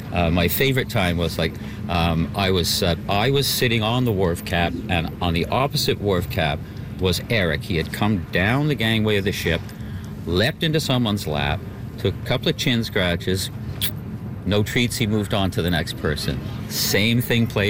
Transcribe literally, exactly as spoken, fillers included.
Uh, my favorite time was like um, I was uh, I was sitting on the wharf cap, and on the opposite wharf cap was Eric. He had come down the gangway of the ship, leapt into someone's lap, took a couple of chin scratches, no treats, he moved on to the next person. Same thing played